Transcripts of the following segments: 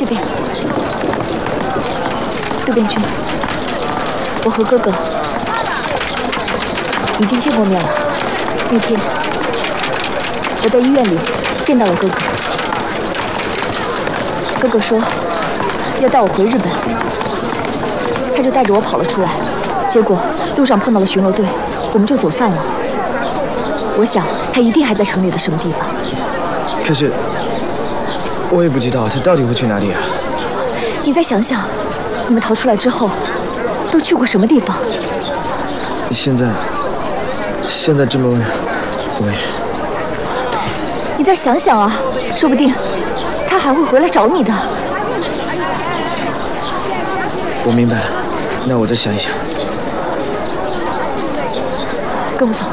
这边，渡边君，我和哥哥已经见过面了。那天我在医院里见到了哥哥，哥哥说要带我回日本，他就带着我跑了出来，结果路上碰到了巡逻队，我们就走散了。我想他一定还在城里的什么地方。 可是我也不知道他到底会去哪里啊。 你再想想，你们逃出来之后都去过什么地方？ 现在这么喂， 你再想想啊，说不定他还会回来找你的。 我明白了，那我再想一想。 跟我走。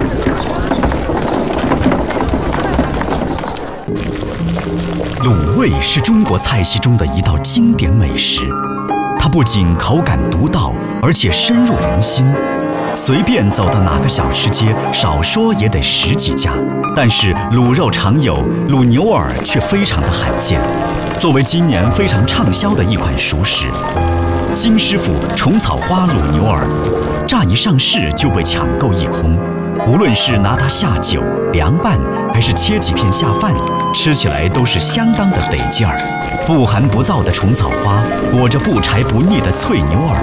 卤味是中国菜系中的一道经典美食，它不仅口感独到，而且深入人心。随便走到哪个小吃街，少说也得10几家。但是卤肉常有，卤牛耳却非常的罕见。作为今年非常畅销的一款熟食，金师傅虫草花卤牛耳，乍一上市就被抢购一空。无论是拿它下酒、凉拌，还是切几片下饭，吃起来都是相当的得劲儿。不寒不燥的虫草花，裹着不柴不腻的脆牛耳，